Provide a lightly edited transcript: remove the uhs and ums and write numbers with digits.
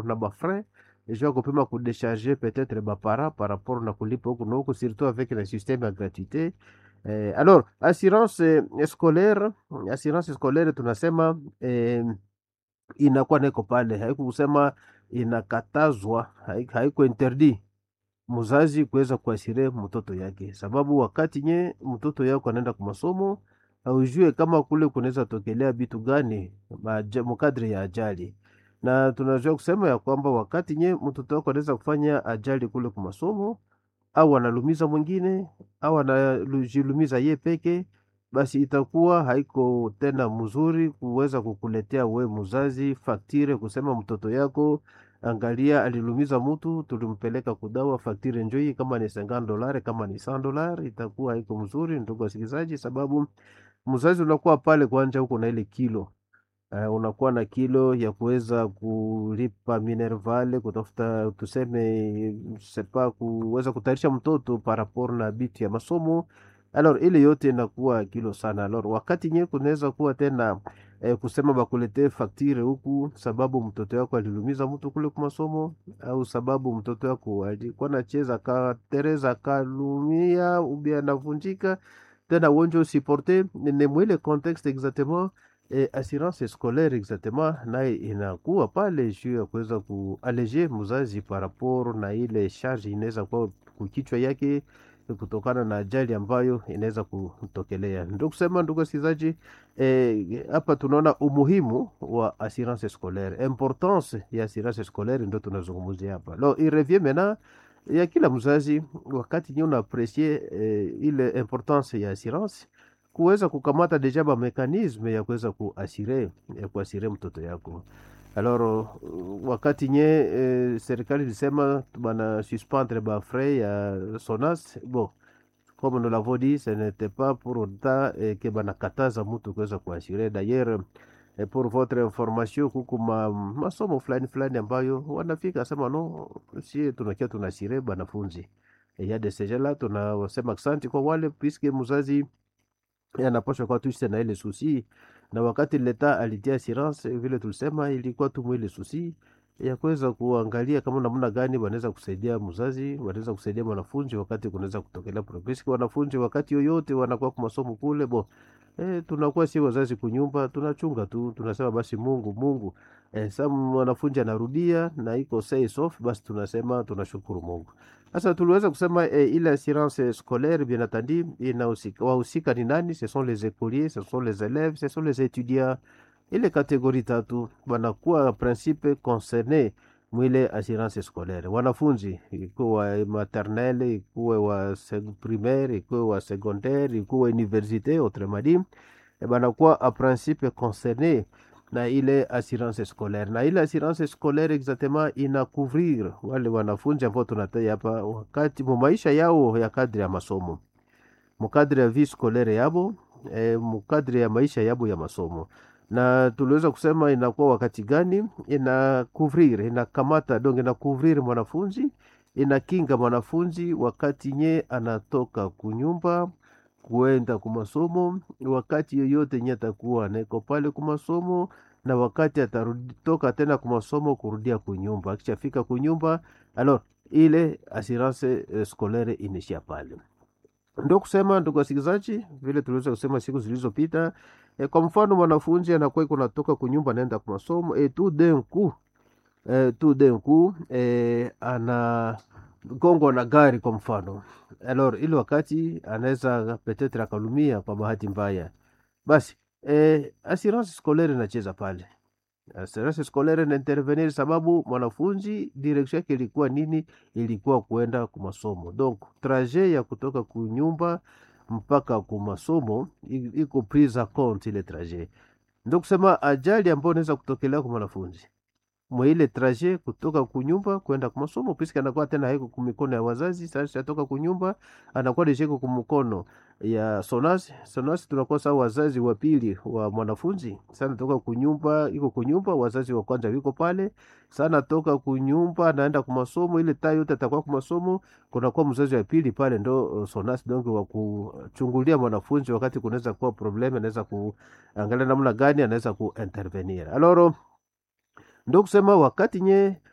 rapport na bafrais ejua kupima kudecharger peut-être bapara par rapport na kulipa huku na huku, surtout avec le système ya gratuité. Alors assurance scolaire tunasema inakuwa naiko pale, haikusema inakatazwa, haiko interdit mzazi kuweza kuasire mtoto yake, sababu wakati nye mtoto yako anaenda kwa masomo aujue kama kule kunaweza tokelea vitu gani mkadri ya ajali, na tunajua kusema ya kwamba wakati nye mtoto wako anaweza kufanya ajali kule kwa masomo, au analumiza mwingine au anajilumiza ye peke, basi itakuwa haiko tena mzuri kuweza kukuletea we mzazi faktire kusema mtoto yako, angalia alilumiza mtu, tulimpeleka kudawa, faktire njoi, kama ni $50 kama ni $100, itakuwa haiko mzuri ndugu wasikilizaji, sababu mzazi unakuwa pale kwanja huko na ile kilo unakuwa na kilo ya kuweza kulipa minervale, kutafuta tuseme sepa kuweza kutayarisha mtoto parapor na bitu ya masomo. Alors ile yote inakuwa kilo sana. Alors wakati nye kunaweza kuwa tena kusema bakulete faktire huku sababu mtoto yako alilumiza mtu kule kwa masomo, au sababu mtoto yako alikuwa anacheza katereza kalumia ubia anavunjika, tena wonjo usiporte ni mwile contexte exactement. Assurance scolaire exactement naye inakuwa pale juu ya kuweza kualeje mzazi par rapport na ile charge inaweza kuwa kukichwa yake kutokana na ajali ambayo inaweza kutokelea. Ndio kusema ndugu wasikilizaji, hapa tunaona umuhimu wa assurance scolaire, importance ya assurance scolaire ndio tunazungumzia hapa. Lo, il revient maintenant ya kila mzazi wakati nyona aprecier ile importance ya assurance kuweza kukamata deja ba mekanisme ya kuweza kuasire mtoto yako. Alors wakati nye serikali ilisema bana suspendre ba frais ya SONAS, bon comme nous l'avons dit, ce n'était pas pour autant que bana kataza mtu kuweza kuasire. D'ailleurs pour votre information, kuku masomo fulani ambayo wanafika sema no, si tunakia tunasire banafunzi ya de sejela, tunasema asante kwa wale puisque mzazi anapaswa kwa tuishe na ile susi, na wakati leta alitia assurance vile tulisema ilikuwa tu mwile susi ya kuweza kuangalia kama namna gani wanaweza kusaidia mzazi, wanaweza kusaidia mwanafunzi wakati kunaweza kutokelea problemi. Wanafunzi wakati yoyote wanakuwa kwa masomo kule tunakuwa si wazazi kunyumba, tunachunga tu, tunasema basi Mungu sasa mwanafunzi anarudia na iko safe off, basi tunasema tunashukuru Mungu. Sasa tuliweza kusema ile assurance scolaire bien entendu wahusika ni nani? Ce sont les écoliers, ce sont les élèves, ce sont les étudiants. Ile kategori tatu wanakuwa principe concerné mwile assurance scolaire. Wanafunzi ikuwa wa maternelle, ikuwa wa primaire, ikuwa wa secondaire, ikuwa université autrement dit, wanakuwa a principe concerné na ile assurance scolaire. Na ile assurance scolaire exactement ina couvrir wale wanafunzi ambao tunataja hapa wakati mu maisha yao ya kadri ya masomo, mukadri ya vie scolaire yabo, mukadri ya maisha yabo ya masomo. Na tuliweza kusema inakuwa wakati gani ina couvrir, inakamata donc ina couvrir mwanafunzi, inakinga mwanafunzi wakati nye anatoka kunyumba kuenda kumasomo, wakati yoyote nye atakuwa neko pale kumasomo, na wakati atarutoka tena kumasomo kurudia kunyumba. Akishafika kunyumba, alors ile assurance scolaire inishia pale. Ndio kusema ndugu wasikilizaji, vile tuliweza kusema siku zilizopita, kwa mfano mwanafunzi anakuwa kunatoka kunyumba naenda kwa masomo tout d'un coup ana gongo na gari kwa mfano. Alors ile wakati anaweza peut-être akalumia kwa bahati mbaya, basi assurance scolaire inacheza pale. Assurance scolaire na intervenir sababu mwanafunzi direction yake ilikuwa nini? Ilikuwa kuenda kwa masomo. Donc trajet ya kutoka kunyumba mpaka kwa masomo iko prise en compte ile trajet. Ndio kusema ajali ambayo inaweza kutokelea kwa mwanafunzi mwa ile trajet kutoka kunyumba kwenda kwa masomo, puisque anakuwa tena haiko kumikono ya wazazi. Sasa atoka kunyumba anakuwa desheko kumkono ya SONAS tunakuwa sawa wazazi wa pili wa mwanafunzi. Sana toka kunyumba iko kunyumba, wazazi wa kwanza wiko pale. Sana toka kunyumba naenda kwa masomo, ile tayo yote atakuwa kwa masomo, kuna kwa mzazi wa pili pale ndo SONAS donc wa kuchungulia mwanafunzi wakati kunaweza kuwa problem, anaweza kuangalia namna gani anaweza kuintervenir. Alors ndio kusema wakati nye